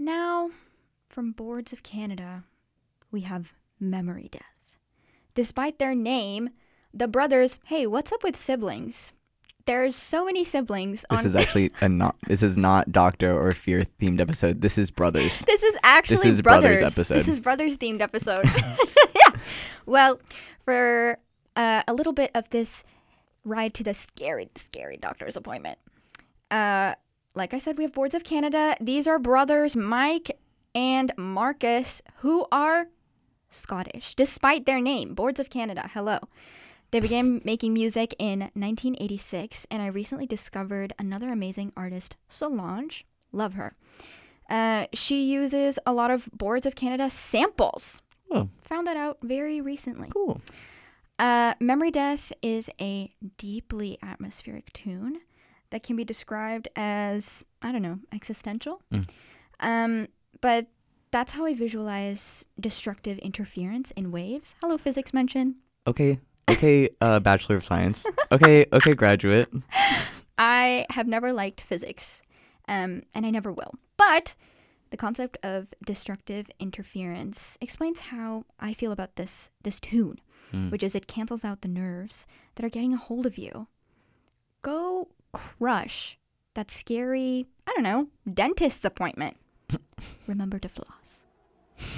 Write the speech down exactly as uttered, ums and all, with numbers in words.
Now, from Boards of Canada, we have Memory Death. Despite their name, the brothers, hey, what's up with siblings? There's so many siblings. This on is actually a not. This is not Doctor or Fear themed episode. This is brothers. This is actually This is brothers. brothers episode. This is brothers themed episode. Yeah. Well, for uh, a little bit of this ride to the scary, scary doctor's appointment. Uh, like I said, we have Boards of Canada. These are brothers Mike and Marcus, who are Scottish, despite their name. Boards of Canada. Hello. They began making music in nineteen eighty-six, and I recently discovered another amazing artist, Solange. Love her. Uh, she uses a lot of Boards of Canada samples. Oh. Found that out very recently. Cool. Uh, Memory Death is a deeply atmospheric tune that can be described as, I don't know, existential. Mm. Um, but that's how I visualize destructive interference in waves. Hello, physics mention. Okay. Okay, uh, Bachelor of Science. Okay, okay, graduate. I have never liked physics, um, and I never will. But the concept of destructive interference explains how I feel about this this tune, Mm. which is it cancels out the nerves that are getting a hold of you. Go crush that scary, I don't know, dentist's appointment. Remember to floss.